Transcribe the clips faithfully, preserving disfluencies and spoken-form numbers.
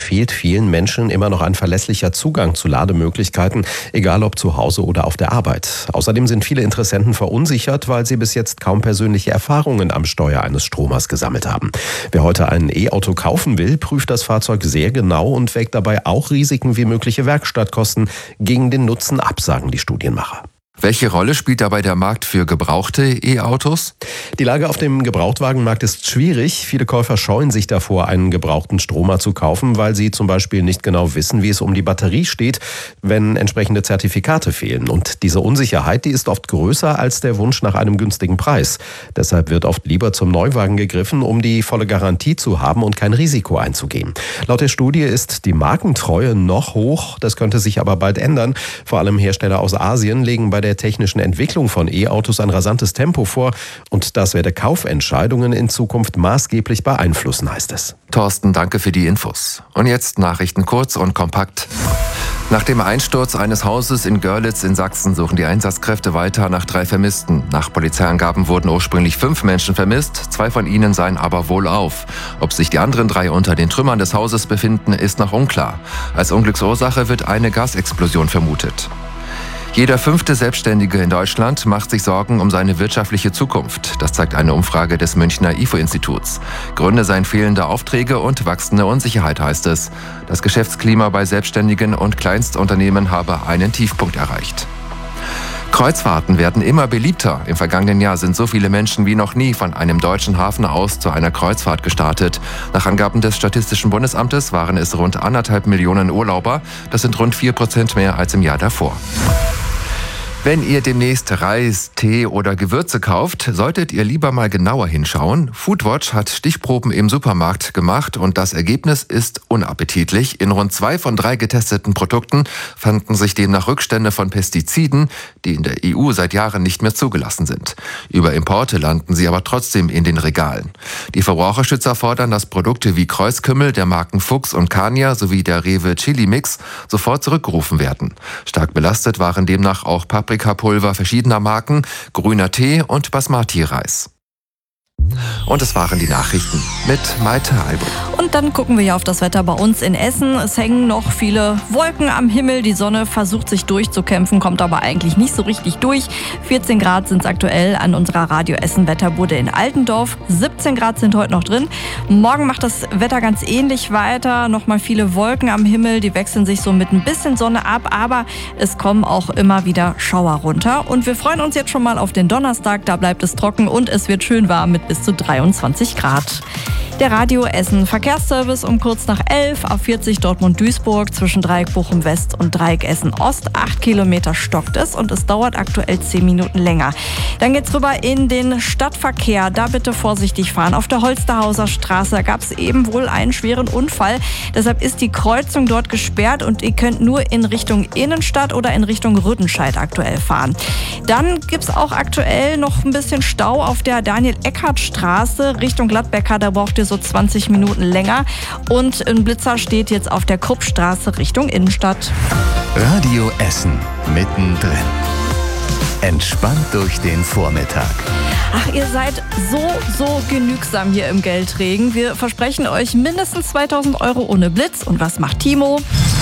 fehlt vielen Menschen immer noch ein verlässlicher Zugang zu Lademöglichkeiten, egal ob zu Hause oder auf der Arbeit. Außerdem sind viele Interessenten verunsichert, weil sie bis jetzt kaum persönliche Erfahrungen am Steuer eines Stromers gesammelt haben. Wer heute ein E-Auto kaufen will, prüft das Fahrzeug sehr genau und wägt dabei auch Risiken wie mögliche Werkstattkosten gegen den Nutzen ab, sagen die Studienmacher. Welche Rolle spielt dabei der Markt für gebrauchte E-Autos? Die Lage auf dem Gebrauchtwagenmarkt ist schwierig. Viele Käufer scheuen sich davor, einen gebrauchten Stromer zu kaufen, weil sie zum Beispiel nicht genau wissen, wie es um die Batterie steht, wenn entsprechende Zertifikate fehlen. Und diese Unsicherheit, die ist oft größer als der Wunsch nach einem günstigen Preis. Deshalb wird oft lieber zum Neuwagen gegriffen, um die volle Garantie zu haben und kein Risiko einzugehen. Laut der Studie ist die Markentreue noch hoch. Das könnte sich aber bald ändern. Vor allem Hersteller aus Asien legen bei der der technischen Entwicklung von E-Autos ein rasantes Tempo vor und das werde Kaufentscheidungen in Zukunft maßgeblich beeinflussen, heißt es. Thorsten, danke für die Infos. Und jetzt Nachrichten kurz und kompakt. Nach dem Einsturz eines Hauses in Görlitz in Sachsen suchen die Einsatzkräfte weiter nach drei Vermissten. Nach Polizeiangaben wurden ursprünglich fünf Menschen vermisst, zwei von ihnen seien aber wohlauf. Ob sich die anderen drei unter den Trümmern des Hauses befinden, ist noch unklar. Als Unglücksursache wird eine Gasexplosion vermutet. Jeder fünfte Selbstständige in Deutschland macht sich Sorgen um seine wirtschaftliche Zukunft. Das zeigt eine Umfrage des Münchner I F O-Instituts. Gründe seien fehlende Aufträge und wachsende Unsicherheit, heißt es. Das Geschäftsklima bei Selbstständigen und Kleinstunternehmen habe einen Tiefpunkt erreicht. Kreuzfahrten werden immer beliebter. Im vergangenen Jahr sind so viele Menschen wie noch nie von einem deutschen Hafen aus zu einer Kreuzfahrt gestartet. Nach Angaben des Statistischen Bundesamtes waren es rund anderthalb Millionen Urlauber. Das sind rund vier Prozent mehr als im Jahr davor. Wenn ihr demnächst Reis, Tee oder Gewürze kauft, solltet ihr lieber mal genauer hinschauen. Foodwatch hat Stichproben im Supermarkt gemacht und das Ergebnis ist unappetitlich. In rund zwei von drei getesteten Produkten fanden sich demnach Rückstände von Pestiziden, die in der E U seit Jahren nicht mehr zugelassen sind. Über Importe landen sie aber trotzdem in den Regalen. Die Verbraucherschützer fordern, dass Produkte wie Kreuzkümmel der Marken Fuchs und Kania sowie der Rewe Chili Mix sofort zurückgerufen werden. Stark belastet waren demnach auch Paprikapulver verschiedener Marken, grüner Tee und Basmati-Reis. Und es waren die Nachrichten mit Maite Albo. Und dann gucken wir ja auf das Wetter bei uns in Essen. Es hängen noch viele Wolken am Himmel. Die Sonne versucht sich durchzukämpfen, kommt aber eigentlich nicht so richtig durch. vierzehn Grad sind es aktuell an unserer Radio Essen Wetterbude in Altendorf. siebzehn Grad sind heute noch drin. Morgen macht das Wetter ganz ähnlich weiter. Nochmal viele Wolken am Himmel. Die wechseln sich so mit ein bisschen Sonne ab. Aber es kommen auch immer wieder Schauer runter. Und wir freuen uns jetzt schon mal auf den Donnerstag. Da bleibt es trocken und es wird schön warm mit bis zu dreiundzwanzig Grad. Der Radio Essen Verkehrsservice um kurz nach elf, A vierzig Dortmund-Duisburg zwischen Dreieck Bochum West und Dreieck Essen Ost. Acht Kilometer stockt es und es dauert aktuell zehn Minuten länger. Dann geht's rüber in den Stadtverkehr. Da bitte vorsichtig fahren. Auf der Holsterhauser Straße gab es eben wohl einen schweren Unfall. Deshalb ist die Kreuzung dort gesperrt und ihr könnt nur in Richtung Innenstadt oder in Richtung Rüttenscheid aktuell fahren. Dann gibt's auch aktuell noch ein bisschen Stau auf der Daniel-Eckhardt-Straße Richtung Gladbecker. Da braucht ihr so zwanzig Minuten länger. Und ein Blitzer steht jetzt auf der Kruppstraße Richtung Innenstadt. Radio Essen mittendrin. Entspannt durch den Vormittag. Ach, ihr seid so, so genügsam hier im Geldregen. Wir versprechen euch mindestens zweitausend Euro ohne Blitz. Und was macht Timo?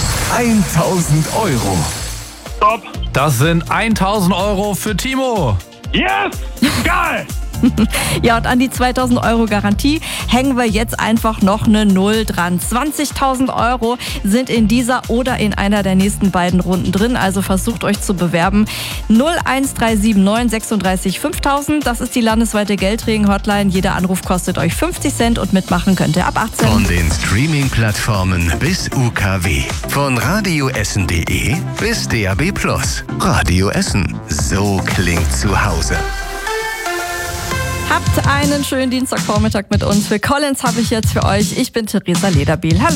tausend Euro. Stopp. Das sind tausend Euro für Timo. Yes! Geil! Ja, und an die zweitausend Euro Garantie hängen wir jetzt einfach noch eine Null dran. zwanzigtausend Euro sind in dieser oder in einer der nächsten beiden Runden drin. Also versucht euch zu bewerben. null eins drei sieben neun sechsunddreißig fünftausend. Das ist die landesweite Geldregen-Hotline. Jeder Anruf kostet euch fünfzig Cent und mitmachen könnt ihr ab achtzehn. Von den Streaming-Plattformen bis U K W. Von radioessen punkt de bis D A B Plus. Radio Essen. So klingt zu Hause. Habt einen schönen Dienstagvormittag mit uns. Für Collins habe ich jetzt für euch. Ich bin Theresa Lederbiel. Hallo.